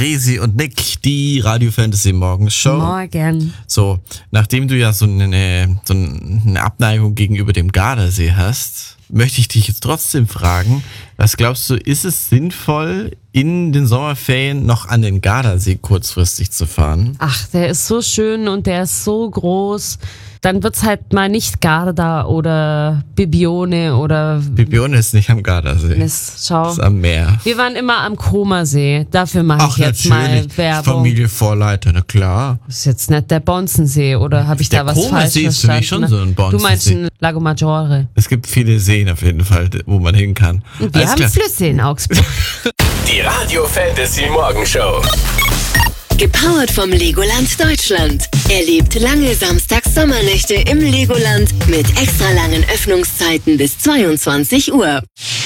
Resi und Nick, die Radio Fantasy Morgenshow. Morgen. So, nachdem du ja so eine Abneigung gegenüber dem Gardasee hast, möchte ich dich jetzt trotzdem fragen, was glaubst du, ist es sinnvoll, in den Sommerferien noch an den Gardasee kurzfristig zu fahren? Ach, der ist so schön und der ist so groß. Dann wird's halt mal nicht Garda oder Bibione oder... Bibione ist nicht am Gardasee. Mist, schau. Das ist am Meer. Wir waren immer am Komersee. Dafür mache ich jetzt natürlich. mal Werbung. Familie Vorleiter, na klar. Das ist jetzt nicht der Bonzensee oder habe ich da was falsch Comersee ist für mich schon so ein Bonzensee. Du meinst ein Lago Maggiore. Es gibt viele Seen auf jeden Fall, wo man hin kann. Und wir haben Flüsse in Augsburg. Die Radio Fantasy Morgenshow. Gepowert vom Legoland Deutschland. Erlebt lange Samstags-Sommernächte im Legoland mit extra langen Öffnungszeiten bis 22 Uhr.